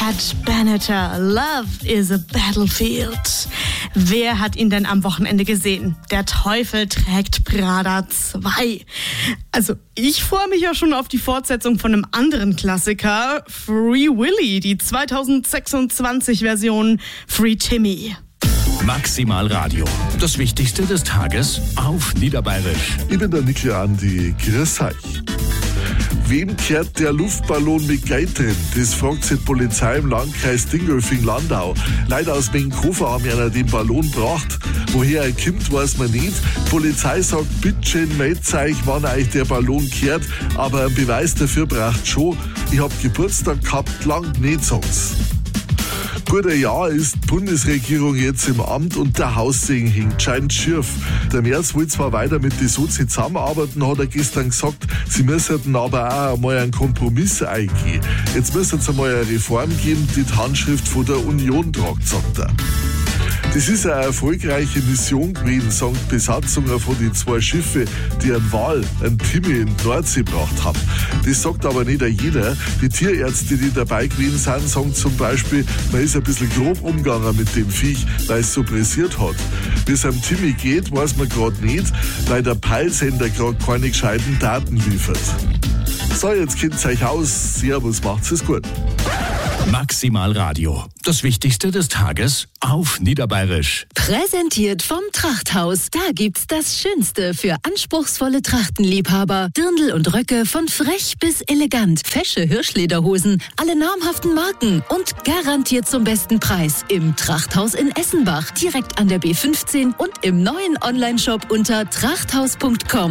Pat Benatar, Love is a Battlefield. Wer hat ihn denn am Wochenende gesehen? Der Teufel trägt Prada 2. Also ich freue mich ja schon auf die Fortsetzung von einem anderen Klassiker, Free Willy, die 2026-Version Free Timmy. Maximal Radio. Das Wichtigste des Tages auf Niederbayerisch. Ich bin der Nickel Andi. Grüß euch. Wem kehrt der Luftballon mit Geld drin? Das fragt sich die Polizei im Landkreis Dingolfing-Landau. Leute aus Mengenkofer haben einer den Ballon gebracht. Woher er kommt, weiß man nicht. Die Polizei sagt, bitte meldet euch, wann euch der Ballon kehrt. Aber einen Beweis dafür braucht schon. Ich hab Geburtstag gehabt, lang nicht, sagt's. Gut ein Jahr ist die Bundesregierung jetzt im Amt und der Haussegen hängt scheint schief. Der Merz will zwar weiter mit den Sozi zusammenarbeiten, hat er gestern gesagt, sie müssten aber auch einmal einen Kompromiss eingehen. Jetzt müsste es einmal eine Reform geben, die die Handschrift von der Union tragt, sagt er. Das ist eine erfolgreiche Mission gewesen, sagen die Besatzungen von den 2 Schiffen, die einen Wal, einen Timmy in die Nordsee gebracht haben. Das sagt aber nicht jeder. Die Tierärzte, die dabei gewesen sind, sagen zum Beispiel, man ist ein bisschen grob umgegangen mit dem Viech, weil es so pressiert hat. Wie es am Timmy geht, weiß man gerade nicht, weil der Peilsender gerade keine gescheiten Daten liefert. So, jetzt kennt's euch aus. Servus, macht's es gut. Maximal Radio. Das Wichtigste des Tages auf Niederbayerisch. Präsentiert vom Trachthaus. Da gibt's das Schönste für anspruchsvolle Trachtenliebhaber. Dirndl und Röcke von frech bis elegant. Fesche Hirschlederhosen, alle namhaften Marken und garantiert zum besten Preis. Im Trachthaus in Essenbach, direkt an der B15 und im neuen Onlineshop unter trachthaus.com.